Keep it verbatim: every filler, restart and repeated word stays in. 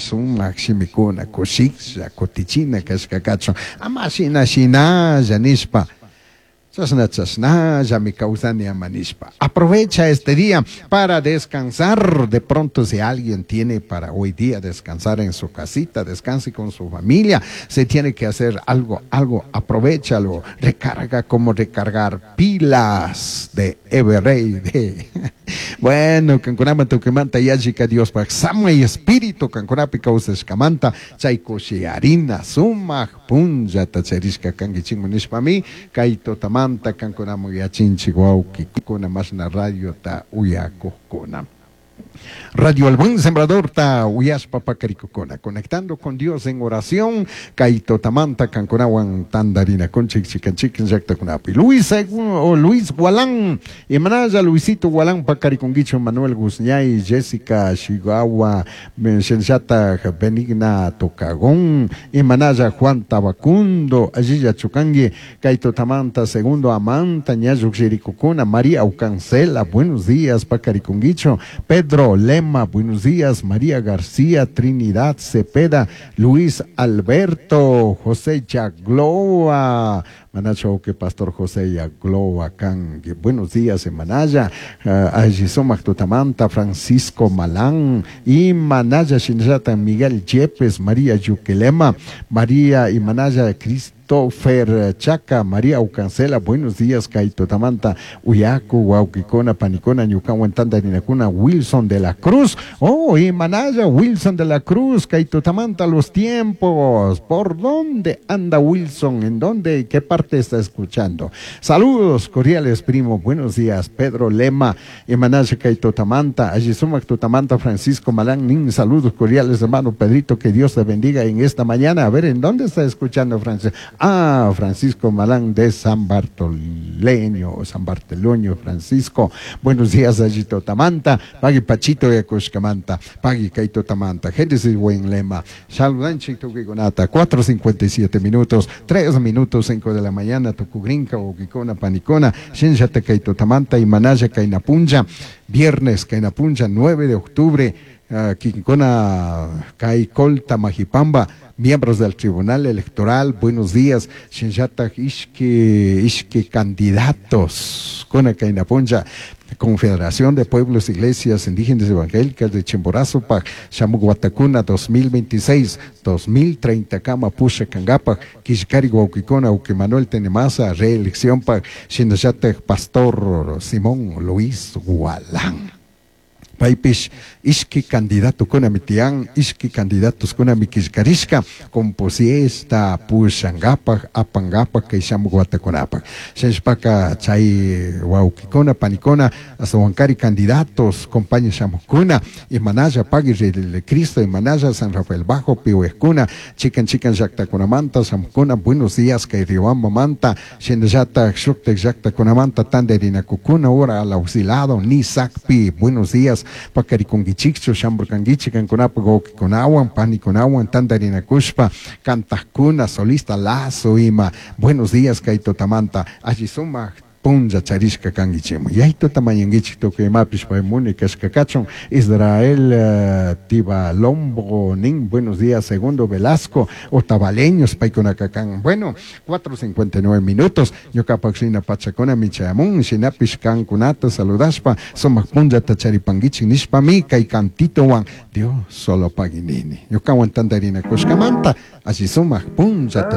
sumak shimikuna kushiksa kutichina kashkakacho ama shina shina yanispa. Chasna, chasna, ya mi causani amanispa. Aprovecha este día para descansar. De pronto, si alguien tiene para hoy día descansar en su casita, descanse con su familia. Se tiene que hacer algo, algo, aprovechalo. Recarga como recargar pilas de Everray. De... Bueno, Cancunama Tucumanta Yajika Dios para Sama y Espíritu Cancurapi Causas Camanta Chaikoshi Harina Suma Punja Tacheriska Kangichin Munishpami Kaito Tamanta Cancunamo Yachinchi Guauki Kuna Masna Radio Ta Uyako Kona. Radio El Buen Sembrador ta Uyas Papacaricocona, conectando con Dios en oración, Kaito Tamanta, Canconawan, Tandarina, Conchic, Chicanchic, Jacta Cunapi, Luis o Luis Gualán, Emanaya, Luisito Gualán, Pacariconguicho, Manuel Guzñay, Jessica, Chihuahua, Menchata, Benigna, Tocagón, Emanaya, Juan Tabacundo, Ajiya Chucangue, Kaito Tamanta, segundo Amanta, Ñayuk Xericocona, María Ucancela, buenos días, Pacariconguicho, Pedro Lema, buenos días, María García, Trinidad Cepeda, Luis Alberto, José Yagloa, Manacho que Pastor José Yagloa, Can, buenos días en Manaya, uh, Ajisomac Tutamanta, Francisco Malán, y Manaya Shinjata, Miguel Yepes, María Yuquelema, María y Manaya Cristo. Fer Chaca, María Ucancela, buenos días, Kaito Tamanta, Uyaku, Huauquicona, Panicona, Ñucahuan, Tandarinacuna, Wilson de la Cruz, oh, y Manaya, Wilson de la Cruz, Kaito Tamanta, los tiempos, ¿por dónde anda Wilson? ¿En dónde y qué parte está escuchando? Saludos cordiales, primo, buenos días, Pedro Lema, y Manaya, Kaito Tamanta, Ajizumac Tutamanta, Francisco Malán, Nin, saludos cordiales, hermano Pedrito, que Dios te bendiga en esta mañana. A ver, ¿en dónde está escuchando, Francisco? Ah, Francisco Malán de San Bartoleño, San Barteloño, Francisco. Buenos días, Ajito Tamanta, Pagui Pachito de Cuscamanta, Pagui Caito Tamanta, Génesis Buen Lema, Saludan Chito Gigonata, cuatro cincuenta y siete minutos, tres minutos, cinco de la mañana, Tocugrinca, Oquicona, Panicona, Shinjate Caito Tamanta y Manaya Cainapunja, viernes Cainapunja, nueve de octubre, uh, Quincona Caicolta Majipamba, miembros del Tribunal Electoral, buenos días, Shinjata Ishki, Ishki candidatos, Cona Cainapunja, Confederación de Pueblos, Iglesias Indígenas Evangélicas de Chimborazo, pa Chamuguatacuna dos mil veintiséis dos mil treinta, Cama Pusha Cangapa, Kishkari Guauquicona, Uque Manuel Tenemasa, reelección pa Shinjata Pastor Simón Luis Gualán. Paipish, Ishki candidato con Amitian, Ishki candidatos con Amikishkarishka, composiesta, Pushangapa, Apangapa, Kaisham Guataconapa, Shenspaka, Chay, Waukikona, Panicona, Asawankari candidatos, compañía Shamukuna, y Manaya Pagiri de Cristo, y Manaya San Rafael Bajo, Pihuescuna, Chican Chican Jacta Conamanta, Samcuna, buenos días, Kairiwamba Manta, Shendjata, Shukte Jacta Conamanta, Tanderina Cucuna, hora al auxilado, Nisakpi, buenos días. Pacariconguichixo, Chamburcanguichi, Canconapago, Conawan, Paniconawan, Tandarina Cushpa, Cantacuna, Solista Lazo, Ima, buenos días, Kaito Tamanta, Ajisuma, Punja Charishka Kangichemo. Y ahí tota mañanguichito que mapis pa emune Kashkakachon, Israel uh, Tiba Lombo Nin, buenos días, segundo Velasco, Otavaleños, Paiconacacán. Bueno, cuatro cincuenta y nueve minutos, yo capaxina Pachacona, Michayamun, Shinapish Cancunata, Saludaspa, Somac Punja Tacharipanguichi, Nishpami, Cantito Wan, Dios solo paginini. Yo caguan Tandarina Coscamanta, así Somac Punja